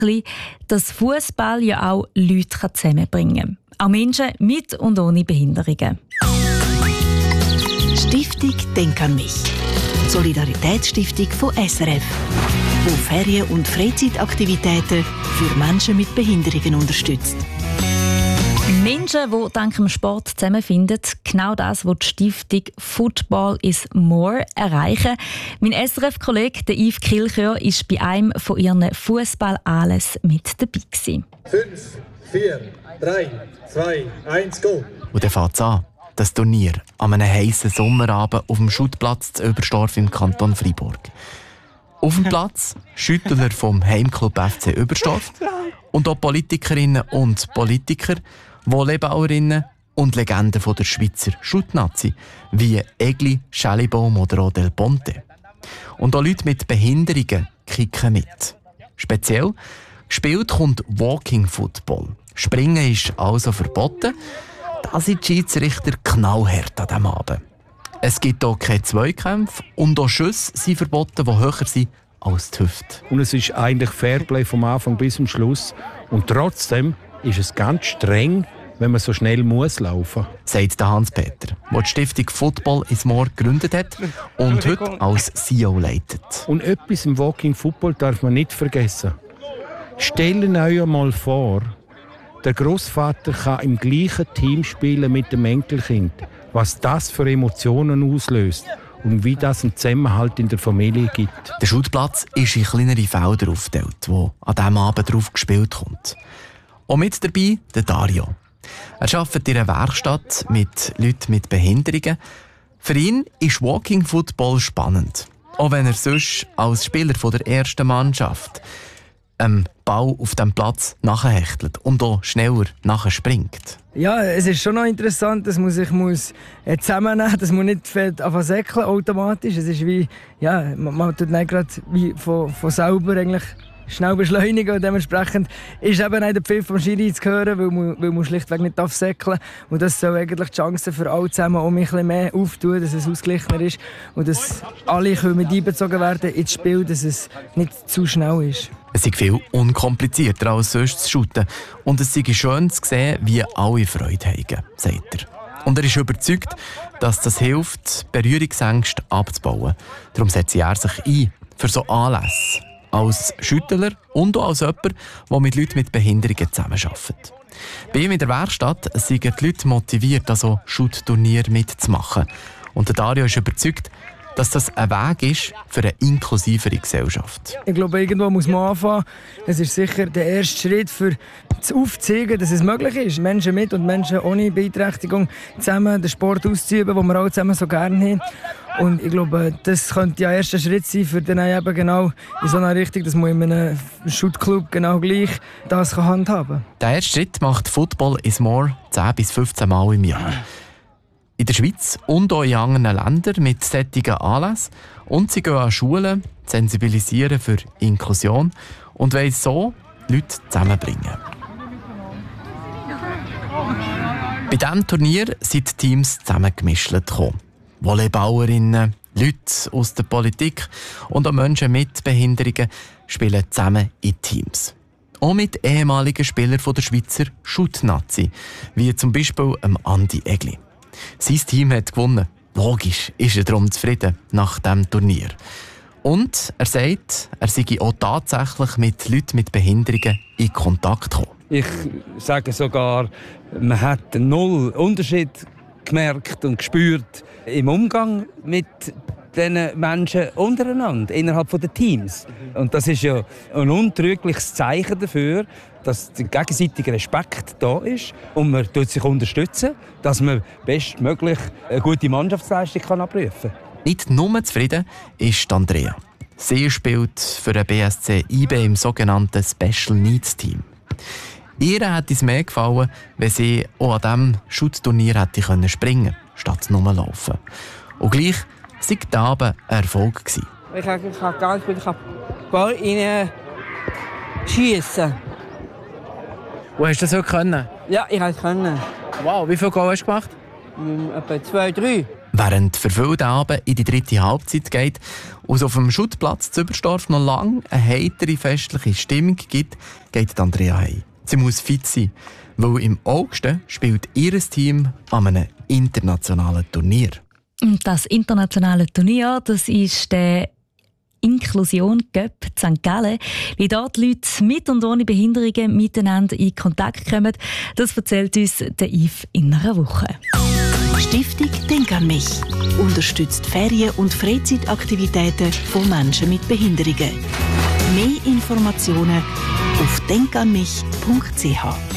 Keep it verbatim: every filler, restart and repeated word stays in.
bisschen, dass Fußball ja auch Leute zusammenbringen kann. Auch Menschen mit und ohne Behinderungen. Stiftung Denk an mich. Die Solidaritätsstiftung von S R F, die Ferien- und Freizeitaktivitäten für Menschen mit Behinderungen unterstützt. Menschen, die dank dem Sport zusammenfinden, genau das, was die Stiftung Football is More erreichen. Mein S R F-Kollege Yves Kilchör war bei einem von ihren Fußballanlässen mit dabei gewesen. Fünf, vier, drei, zwei, eins, go! Und dann fängt es an. Das Turnier an einem heissen Sommerabend auf dem Schuttplatz zu Überstorf im Kanton Freiburg. Auf dem Platz Schüttler vom Heimclub F C Überstorf und auch Politikerinnen und Politiker, Volleyballerinnen und Legenden von der Schweizer Schuttnazi, wie Egli, Schellibaum oder auch Del Ponte. Und auch Leute mit Behinderungen kicken mit. Speziell gespielt kommt Walking Football. Springen ist also verboten. Da sind die Schiedsrichter knallhart an diesem Abend. Es gibt auch keine Zweikämpfe und auch Schüsse sind verboten, die höher sind als die Hüfte. Und es ist eigentlich Fairplay vom Anfang bis zum Schluss. Und trotzdem ist es ganz streng, wenn man so schnell muss laufen muss. Sagt Hans-Peter, der die Stiftung Football is More gegründet hat und heute als C E O leitet. Und etwas im Walking Football darf man nicht vergessen. Stellen euch mal vor, der Großvater kann im gleichen Team spielen mit dem Enkelkind. Was das für Emotionen auslöst und wie das einen Zusammenhalt in der Familie gibt. Der Schuttplatz ist in kleinere Felder aufgeteilt, wo an diesem Abend drauf gespielt kommt. Und mit dabei der Dario. Er arbeitet in einer Werkstatt mit Leuten mit Behinderungen. Für ihn ist Walking Football spannend. Auch wenn er sonst als Spieler von der ersten Mannschaft einem Ball auf dem Platz nachhechtelt und auch schneller nachspringt. Ja, es ist schon noch interessant, dass man sich muss zusammennehmen muss, dass man nicht anfangen säckeln automatisch. Es ist wie, ja, man, man tut nicht gerade wie von, von selber eigentlich schnell beschleunigen und dementsprechend ist eben auch der Pfiff vom Schiri zu hören, weil man, weil man schlichtweg nicht säckeln darf. Und das soll eigentlich die Chancen für alle zusammen um ein bisschen mehr auftun, dass es ausgeglichener ist und dass alle können mit einbezogen werden ins Spiel, dass es nicht zu schnell ist. Es ist viel unkomplizierter als sonst zu shooten und es ist schön zu sehen, wie alle Freude haben, sagt er. Und er ist überzeugt, dass das hilft, Berührungsängste abzubauen. Darum setzt er sich ein für so Anlässe. Als Schüttler und auch als jemand, der mit Leuten mit Behinderungen zusammenarbeitet. Bei ihm in der Werkstatt sind die Leute motiviert, also Schuttturnier mitzumachen. Und der Dario ist überzeugt, dass das ein Weg ist für eine inklusivere Gesellschaft. Ich glaube, irgendwo muss man anfangen. Es ist sicher der erste Schritt, für zu aufzuzeigen, dass es möglich ist, Menschen mit und Menschen ohne Beeinträchtigung zusammen den Sport auszuüben, den wir alle zusammen so gerne haben. Und ich glaube, das könnte ja ein erster Schritt sein, für dann eben genau in so einer Richtung, dass man in einem Schuttclub genau gleich das handhaben kann. Der erste Schritt macht Football is More zehn bis fünfzehn Mal im Jahr. In der Schweiz und auch in anderen Ländern mit solchen Anlässen. Und sie gehen an Schulen, sensibilisieren für Inklusion und wollen so die Leute zusammenbringen. Bei diesem Turnier sind die Teams zusammengemischt gekommen. Volleyballerinnen, Leute aus der Politik und auch Menschen mit Behinderungen spielen zusammen in Teams. Auch mit ehemaligen Spielern von der Schweizer Schuttnazi, wie zum Beispiel Andi Egli. Sein Team hat gewonnen. Logisch ist er darum zufrieden nach diesem Turnier. Und er sagt, er sei auch tatsächlich mit Leuten mit Behinderungen in Kontakt gekommen. Ich sage sogar, man hat null Unterschied gemerkt und gespürt im Umgang mit den Menschen untereinander, innerhalb der Teams. Und das ist ja ein untrügliches Zeichen dafür, dass der gegenseitige Respekt da ist und man tut sich unterstützen, dass man bestmöglich eine gute Mannschaftsleistung kann abrufen kann. Nicht nur zufrieden ist Andrea. Sie spielt für den B S C I B im sogenannten Special Needs Team. Ihr hat es mehr gefallen, wenn sie auch an diesem Schuttturnier hätte springen können, statt nur laufen. Und gleich war der Abend ein Erfolg. Ich habe ganz gut Ball rein schiessen. Wo hast du das heute können? Ja, ich konnte es können. Wow, wie viele Goal hast du gemacht? Etwa zwei, drei. Während für viele Abend in die dritte Halbzeit geht und es auf dem Schuttplatz zu Überstorf noch lange eine heitere festliche Stimmung gibt, geht Andrea heim. Sie muss fit sein, weil im August spielt ihr Team an einem internationalen Turnier. Das internationale Turnier, das ist der Inklusion Cup Sankt Gallen. Wie dort Leute mit und ohne Behinderungen miteinander in Kontakt kommen, das erzählt uns der Yves in einer Woche. Stiftung Denk an mich unterstützt Ferien- und Freizeitaktivitäten von Menschen mit Behinderungen. Mehr Informationen auf denk an mich punkt c h.